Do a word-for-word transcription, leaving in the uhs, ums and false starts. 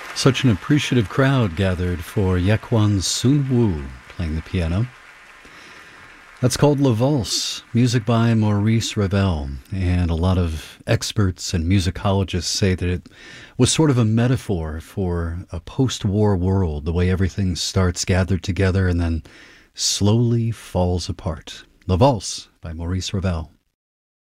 Such an appreciative crowd gathered for Yekwon Sun Woo playing the piano. That's called La Valse, music by Maurice Ravel, and a lot of experts and musicologists say that it was sort of a metaphor for a post-war world, the way everything starts gathered together and then slowly falls apart. La Valse by Maurice Ravel.